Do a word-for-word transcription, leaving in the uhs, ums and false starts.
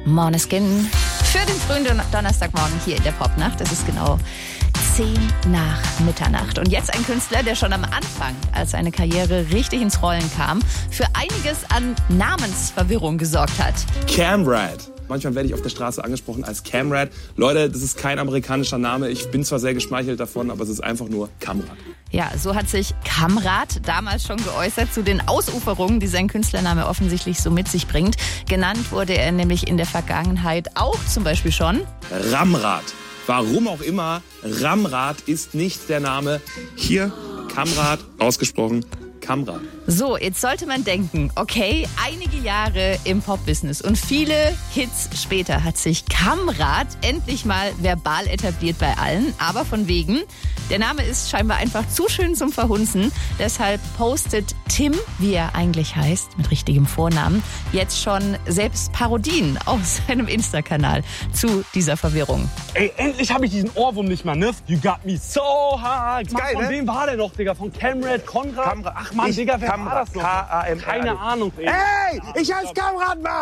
Måneskin für den frühen Don- Donnerstagmorgen hier in der Popnacht. Es ist genau zehn nach Mitternacht. Und jetzt ein Künstler, der schon am Anfang, als seine Karriere richtig ins Rollen kam, für einiges an Namensverwirrung gesorgt hat. Camrad. Manchmal werde ich auf der Straße angesprochen als Camrad. Leute, das ist kein amerikanischer Name. Ich bin zwar sehr geschmeichelt davon, aber es ist einfach nur Kamrad. Ja, so hat sich Kamrad damals schon geäußert zu den Ausuferungen, die sein Künstlername offensichtlich so mit sich bringt. Genannt wurde er nämlich in der Vergangenheit auch zum Beispiel schon Ramrad. Warum auch immer, Ramrad ist nicht der Name. Hier, Kamrad, ausgesprochen, Kamrad. So, jetzt sollte man denken, okay, einige Jahre im Pop-Business und viele Hits später hat sich Kamrad endlich mal verbal etabliert bei allen. Aber von wegen, der Name ist scheinbar einfach zu schön zum Verhunzen. Deshalb postet Tim, wie er eigentlich heißt, mit richtigem Vornamen, jetzt schon selbst Parodien auf seinem Insta-Kanal zu dieser Verwirrung. Ey, endlich habe ich diesen Ohrwurm nicht mehr, ne? You got me so hard. Mann, geil, von ne? wem war der noch, Digga? Von Camrad, Konrad? Kamrad. Ach Mann, Ich- Digga, wer Kamrad. war das noch? K A M R A D. Keine Ahnung, ey. Hey, ich heiße Kamrad, Mann!